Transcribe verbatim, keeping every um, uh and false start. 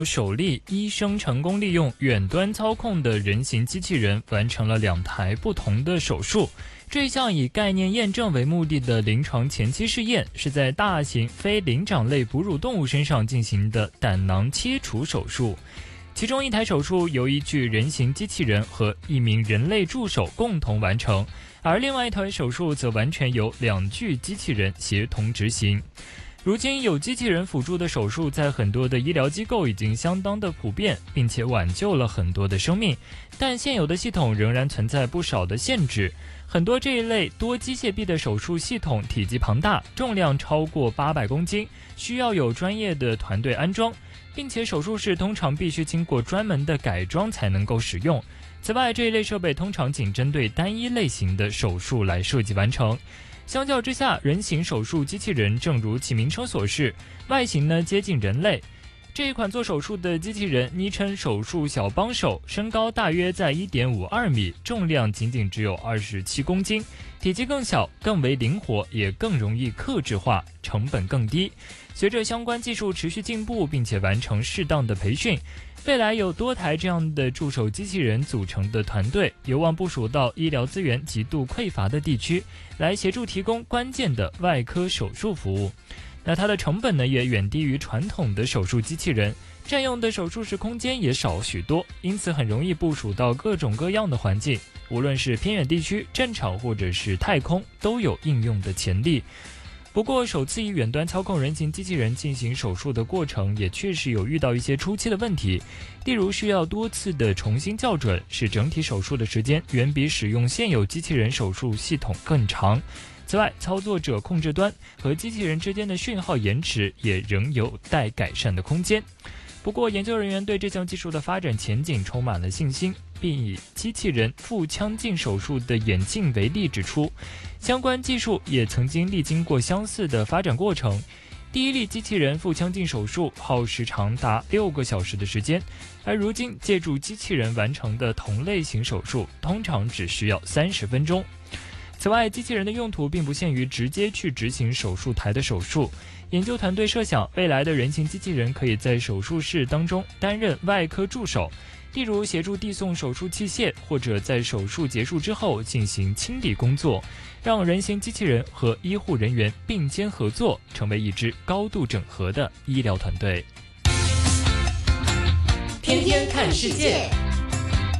首例医生成功利用远端操控的人形机器人完成了两台不同的手术。这项以概念验证为目的的临床前期试验是在大型非灵长类哺乳动物身上进行的胆囊切除手术。其中一台手术由一具人形机器人和一名人类助手共同完成，而另外一台手术则完全由两具机器人协同执行。如今有机器人辅助的手术在很多的医疗机构已经相当的普遍，并且挽救了很多的生命，但现有的系统仍然存在不少的限制。很多这一类多机械臂的手术系统体积庞大，重量超过八百公斤，需要有专业的团队安装，并且手术室通常必须经过专门的改装才能够使用。此外，这一类设备通常仅针对单一类型的手术来设计完成。相较之下，人形手术机器人正如其名称所示，外形呢接近人类。这一款做手术的机器人昵称手术小帮手，身高大约在 一点五二米，重量仅仅只有二十七公斤，体积更小，更为灵活，也更容易客制化，成本更低。随着相关技术持续进步，并且完成适当的培训，未来有多台这样的助手机器人组成的团队，有望部署到医疗资源极度匮乏的地区，来协助提供关键的外科手术服务。那它的成本呢，也远低于传统的手术机器人，占用的手术室空间也少许多，因此很容易部署到各种各样的环境，无论是偏远地区、战场或者是太空，都有应用的潜力。不过，首次以远端操控人形机器人进行手术的过程，也确实有遇到一些初期的问题，例如需要多次的重新校准，使整体手术的时间远比使用现有机器人手术系统更长。此外，操作者控制端和机器人之间的讯号延迟也仍有待改善的空间。不过，研究人员对这项技术的发展前景充满了信心，并以机器人腹腔镜手术的眼镜为例指出，相关技术也曾经历经过相似的发展过程。第一例机器人腹腔镜手术耗时长达六个小时的时间，而如今借助机器人完成的同类型手术，通常只需要三十分钟。此外，机器人的用途并不限于直接去执行手术台的手术。研究团队设想，未来的人形机器人可以在手术室当中担任外科助手，例如协助递送手术器械，或者在手术结束之后进行清理工作，让人形机器人和医护人员并肩合作，成为一支高度整合的医疗团队。 天天看世界。